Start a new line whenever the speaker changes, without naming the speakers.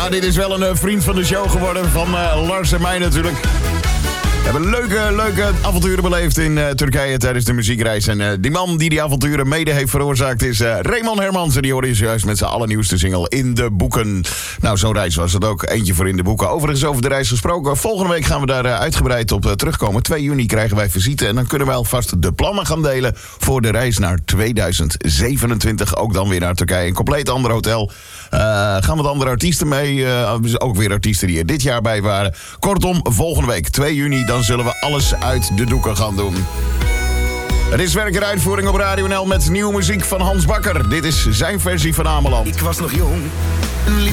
Ja, dit is wel een vriend van de show geworden van Lars en mij natuurlijk. We hebben leuke avonturen beleefd in Turkije tijdens de muziekreis. En die man die avonturen mede heeft veroorzaakt is Raymond Hermans. En die hoorde je zojuist met zijn allernieuwste single In de Boeken. Nou, zo'n reis was het ook. Eentje voor In de Boeken. Overigens over de reis gesproken. Volgende week gaan we daar uitgebreid op terugkomen. 2 juni krijgen wij visite. En dan kunnen wij alvast de plannen gaan delen voor de reis naar 2027. Ook dan weer naar Turkije. Een compleet ander hotel. Gaan wat andere artiesten mee. Ook weer artiesten die er dit jaar bij waren. Kortom, volgende week 2 juni... dan zullen we alles uit de doeken gaan doen. Het is werk en uitvoering op Radio NL met nieuwe muziek van Hans Bakker. Dit is zijn versie van Ameland.
Ik was nog jong.